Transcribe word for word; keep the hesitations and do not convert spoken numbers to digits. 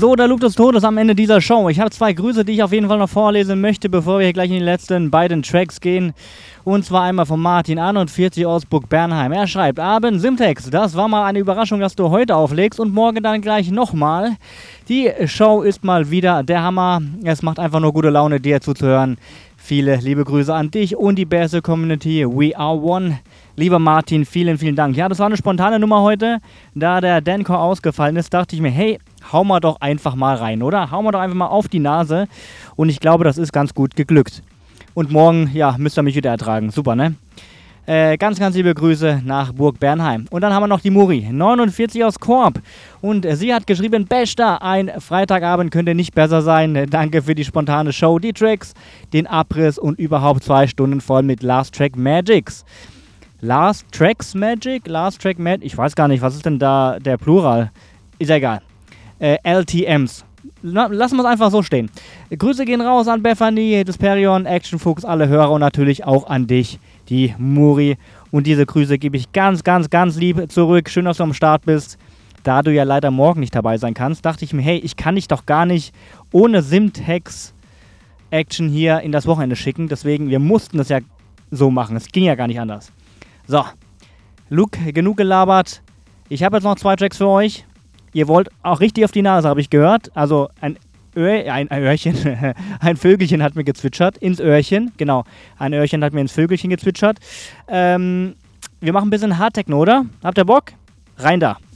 So, der Loop des Todes am Ende dieser Show. Ich habe zwei Grüße, die ich auf jeden Fall noch vorlesen möchte, bevor wir hier gleich in die letzten beiden Tracks gehen. Und zwar einmal von Martin einundvierzig aus Burg Bernheim. Er schreibt, Abend Simtex, das war mal eine Überraschung, dass du heute auflegst und morgen dann gleich nochmal. Die Show ist mal wieder der Hammer. Es macht einfach nur gute Laune, dir zuzuhören. Viele liebe Grüße an dich und die beste Community. We are one. Lieber Martin, vielen, vielen Dank. Ja, das war eine spontane Nummer heute. Da der Dancore ausgefallen ist, dachte ich mir, hey, hau mal doch einfach mal rein, oder? Hau mal doch einfach mal auf die Nase. Und ich glaube, das ist ganz gut geglückt. Und morgen, ja, müsst ihr mich wieder ertragen. Super, ne? Äh, ganz, ganz liebe Grüße nach Burg Bernheim. Und dann haben wir noch die Muri, neunundvierzig aus Korb. Und äh, sie hat geschrieben, Bester, ein Freitagabend könnte nicht besser sein. Äh, danke für die spontane Show, die Tracks, den Abriss und überhaupt zwei Stunden voll mit Last Track Magics. Last Tracks Magic? Last Track Magic? Ich weiß gar nicht, was ist denn da der Plural? Ist ja egal. Äh, L T Ms. Na, lassen wir es einfach so stehen. Grüße gehen raus an Bethany, Desperion, Action Fuchs, alle Hörer und natürlich auch an dich, die Muri. Und diese Grüße gebe ich ganz, ganz, ganz lieb zurück. Schön, dass du am Start bist. Da du ja leider morgen nicht dabei sein kannst, dachte ich mir, hey, ich kann dich doch gar nicht ohne Simtex Action hier in das Wochenende schicken. Deswegen, wir mussten das ja so machen. Es ging ja gar nicht anders. So, Luke, genug gelabert. Ich habe jetzt noch zwei Tracks für euch. Ihr wollt auch richtig auf die Nase, habe ich gehört. Also ein, Öhr, ein Öhrchen, ein Vögelchen hat mir gezwitschert, ins Öhrchen. Genau, ein Öhrchen hat mir ins Vögelchen gezwitschert. Ähm, wir machen ein bisschen Hardtechno, oder? Habt ihr Bock? Rein da.